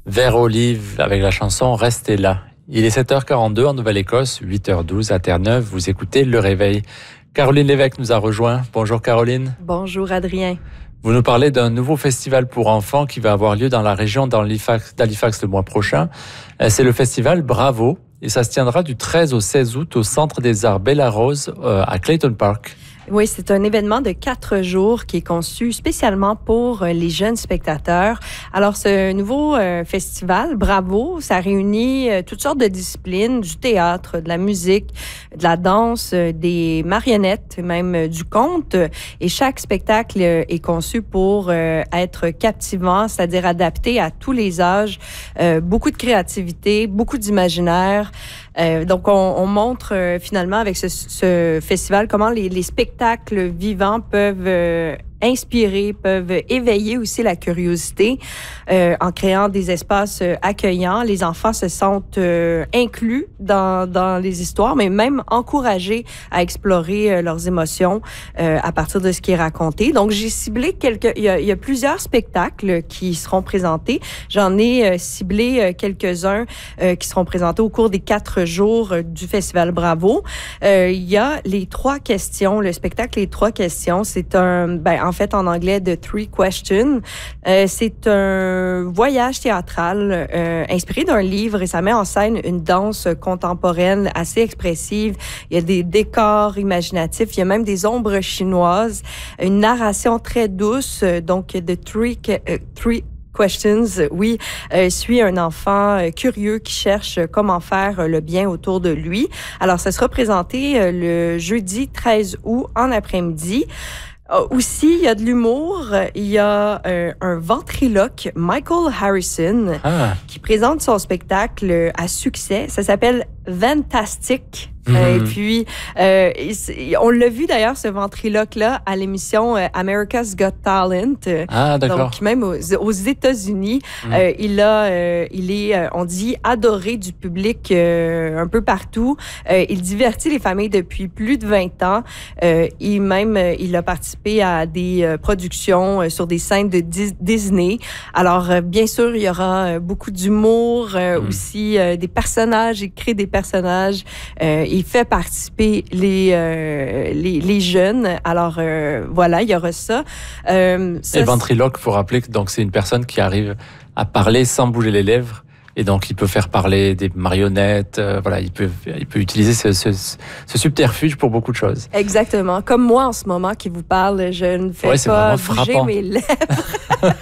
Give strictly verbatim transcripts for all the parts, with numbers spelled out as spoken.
Vert Olive avec la chanson Restez là. Il est sept heures quarante-deux en Nouvelle-Écosse, huit heures douze à Terre-Neuve. Vous écoutez Le Réveil. Caroline Lévesque nous a rejoint. Bonjour Caroline. Bonjour Adrien. Vous nous parlez d'un nouveau festival pour enfants qui va avoir lieu dans la région d'Halifax, d'Halifax le mois prochain. C'est le festival Bravo et ça se tiendra du treize au seize août au Centre des Arts Bellarose à Clayton Park. Oui, c'est un événement de quatre jours qui est conçu spécialement pour les jeunes spectateurs. Alors, ce nouveau euh, festival, Bravo, ça réunit euh, toutes sortes de disciplines, du théâtre, de la musique, de la danse, euh, des marionnettes, même euh, du conte. Et chaque spectacle euh, est conçu pour euh, être captivant, c'est-à-dire adapté à tous les âges. Euh, beaucoup de créativité, beaucoup d'imaginaire. Euh, donc, on, on montre euh, finalement avec ce, ce festival comment les, les spectacles vivants peuvent euh, inspirer, peuvent éveiller aussi la curiosité euh, en créant des espaces euh, accueillants. Les enfants se sentent euh, inclus dans, dans les histoires, mais même encouragés à explorer euh, leurs émotions euh, à partir de ce qui est raconté. Donc, j'ai ciblé quelques... Il y a, il y a plusieurs spectacles qui seront présentés. J'en ai euh, ciblé euh, quelques-uns euh, qui seront présentés au cours des quatre jours euh, du Festival Bravo. Euh, il y a les trois questions. Le spectacle Les trois questions, c'est un... Ben, en fait, en anglais, The Three Questions. Euh, c'est un voyage théâtral euh, inspiré d'un livre et ça met en scène une danse contemporaine assez expressive. Il y a des décors imaginatifs, il y a même des ombres chinoises, une narration très douce. Donc, The Three, uh, three Questions, oui, euh, suit un enfant euh, curieux qui cherche comment faire le bien autour de lui. Alors, ça sera présenté euh, le jeudi treize août en après-midi. Euh, aussi, il y a de l'humour. Il y a euh, un ventriloque, Michael Harrison, ah. qui présente son spectacle à succès. Ça s'appelle Fantastic. Mm-hmm. Euh, et puis, euh, on l'a vu d'ailleurs, ce ventriloque-là, à l'émission euh, America's Got Talent. Ah, d'accord. Donc, même aux, aux États-Unis, mm. euh, il a, euh, il est, euh, on dit, adoré du public euh, un peu partout. Euh, il divertit les familles depuis plus de vingt ans. Euh, et même, euh, il a participé à des euh, productions euh, sur des scènes de Dis- Disney. Alors, euh, bien sûr, il y aura euh, beaucoup d'humour, euh, mm. aussi euh, des personnages, il crée des personnages. Euh, il fait participer les, euh, les, les jeunes. Alors, euh, voilà, il y aura ça. Euh, ça et ventriloque, il faut rappeler que donc, c'est une personne qui arrive à parler sans bouger les lèvres. Et donc, il peut faire parler des marionnettes. Euh, voilà, il peut, il peut utiliser ce, ce, ce subterfuge pour beaucoup de choses. Exactement. Comme moi, en ce moment, qui vous parle, je ne fais ouais, pas bouger frappant. mes lèvres.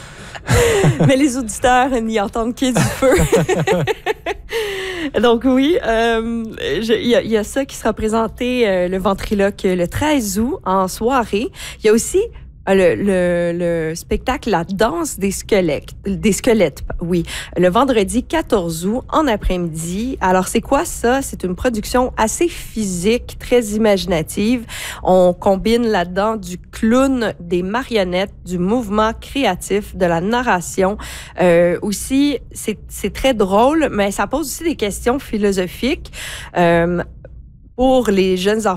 Mais les auditeurs n'y entendent qu'il y a du feu. Donc oui, euh, il y, y a ça qui sera présenté, euh, le ventriloque, le treize août en soirée. Il y a aussi Le, le, le spectacle La danse des squelettes, des squelettes, oui, le vendredi quatorze août en après-midi. Alors, c'est quoi ça? C'est une production assez physique, très imaginative. On combine là-dedans du clown, des marionnettes, du mouvement créatif, de la narration. Euh, aussi, c'est, c'est très drôle, mais ça pose aussi des questions philosophiques. Euh, Pour les jeunes enfants